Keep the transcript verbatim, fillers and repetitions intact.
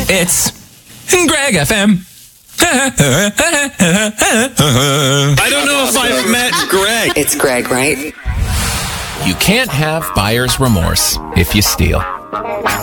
It's Greg F M. I don't know if I've met Greg. It's Greg, right? You can't have buyer's remorse if you steal.